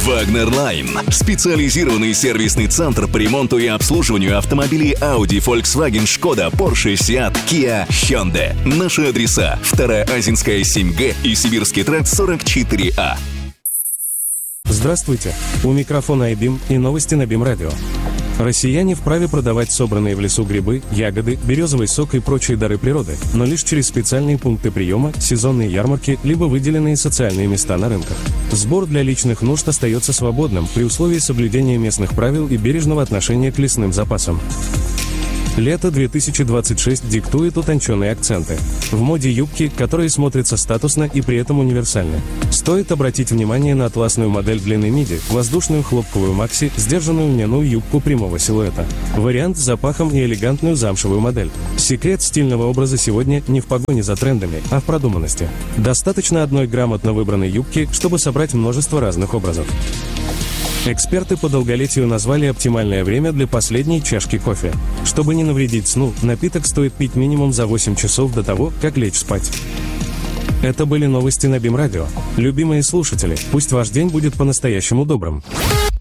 Вагнер-Лайн. Специализированный сервисный центр по ремонту и обслуживанию автомобилей Audi, Volkswagen, Skoda, Porsche, Seat, Kia, Hyundai. Наши адреса: 2-я Азинская 7Г и Сибирский тракт 44А. Здравствуйте. У микрофона iBeam и новости на BeamRadio. радио. Россияне вправе продавать собранные в лесу грибы, ягоды, березовый сок и прочие дары природы, но лишь через специальные пункты приема, сезонные ярмарки, либо выделенные социальные места на рынках. Сбор для личных нужд остается свободным при условии соблюдения местных правил и бережного отношения к лесным запасам. Лето 2026 диктует утонченные акценты. В моде юбки, которые смотрятся статусно и при этом универсальны. Стоит обратить внимание на атласную модель длины миди, воздушную хлопковую макси, сдержанную льняную юбку прямого силуэта. Вариант с запахом и элегантную замшевую модель. Секрет стильного образа сегодня не в погоне за трендами, а в продуманности. Достаточно одной грамотно выбранной юбки, чтобы собрать множество разных образов. Эксперты по долголетию назвали оптимальное время для последней чашки кофе. Чтобы не навредить сну, напиток стоит пить минимум за 8 часов до того, как лечь спать. Это были новости на BeamRadio. Любимые слушатели, пусть ваш день будет по-настоящему добрым.